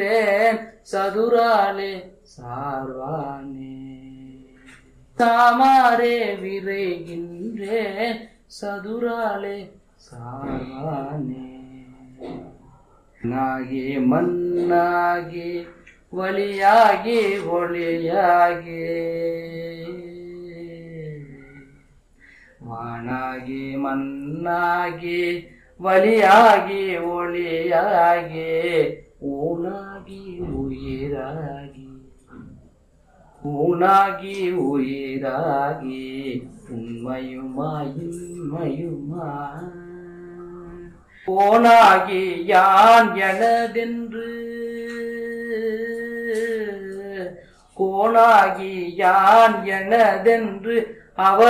சதுராலே சார்வானே தாமாரே விரைகின்றேன் சதுராலே சார்வானே நாகே மண்ணாகி வழியாகி ஒளியாகி வானாகி மண்ணாகி வழியாகி ஒளியாகி ஊனாகி உயிராகி ஊனாகி உயிராகி உண்மையுமாயுமா போனாகி யான் எனதென்று கோனாகி யான் எனதென்று அவர்